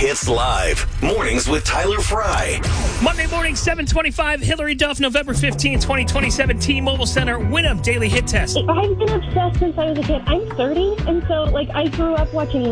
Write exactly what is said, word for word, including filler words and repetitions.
Hits Live. Mornings with Tyler Fry. Monday morning, seven twenty-five. Hillary Duff, November fifteenth, twenty twenty-seven. T-Mobile Center, Winamp Daily Hit Test. I've been obsessed since I was a kid. I'm thirty, and so, like, I grew up watching